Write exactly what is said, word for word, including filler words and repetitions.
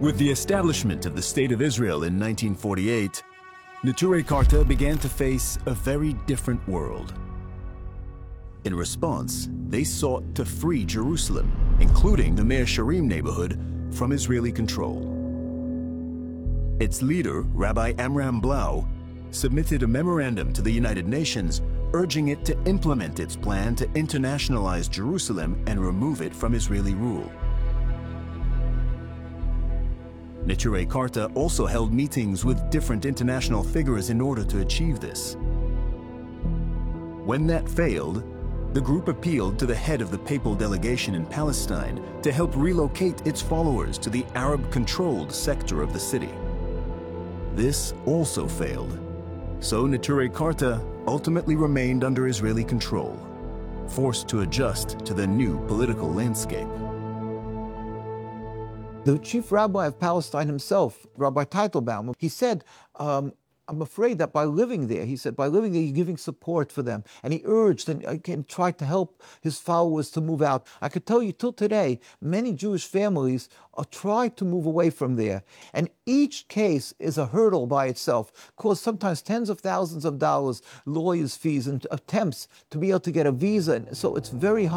With the establishment of the State of Israel in nineteen forty-eight, Neturei Karta began to face a very different world. In response, they sought to free Jerusalem, including the Mea Shearim neighborhood, from Israeli control. Its leader, Rabbi Amram Blau, submitted a memorandum to the United Nations urging it to implement its plan to internationalize Jerusalem and remove it from Israeli rule. Neturei Karta also held meetings with different international figures in order to achieve this. When that failed, the group appealed to the head of the papal delegation in Palestine to help relocate its followers to the Arab-controlled sector of the city. This also failed, so Neturei Karta ultimately remained under Israeli control, forced to adjust to the new political landscape. The chief rabbi of Palestine himself, Rabbi Teitelbaum, he said, um, I'm afraid that by living there, he said, by living there, you're giving support for them. And he urged and again tried to help his followers to move out. I could tell you till today, many Jewish families are trying to move away from there. And each case is a hurdle by itself, costs sometimes tens of thousands of dollars, lawyers' fees, and attempts to be able to get a visa. And so it's very hard.